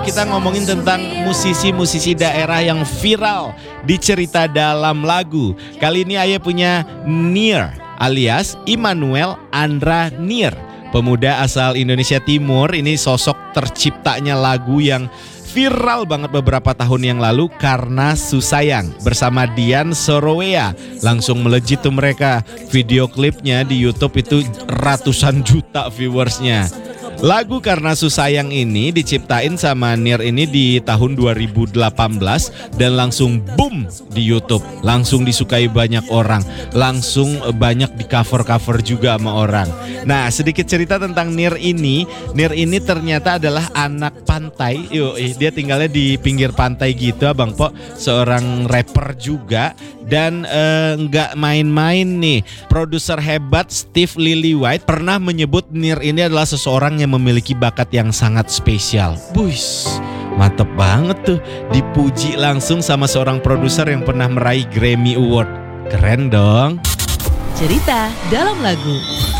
kita ngomongin tentang musisi-musisi daerah yang viral di cerita dalam lagu. Kali ini Aye punya Near alias Immanuel Andra Near. Pemuda asal Indonesia Timur, ini sosok terciptanya lagu yang viral banget beberapa tahun yang lalu karena Susayang bersama Dian Sorowea. Langsung melejit tuh mereka. Video klipnya di YouTube itu ratusan juta viewersnya. Lagu Karena Susayang ini diciptain sama Near ini di tahun 2018 dan langsung boom di YouTube. Langsung disukai banyak orang, langsung banyak di cover-cover juga sama orang. Nah, sedikit cerita tentang Near ini. Near ini ternyata adalah anak pantai. Dia tinggalnya di pinggir pantai gitu, Abang Po. Seorang rapper juga dan nggak main-main nih. Produser hebat Steve Lillywhite pernah menyebut Near ini adalah seseorang yang memiliki bakat yang sangat spesial. Buis, mantep banget tuh. Dipuji langsung sama seorang produser yang pernah meraih Grammy Award. Keren dong. Cerita dalam lagu.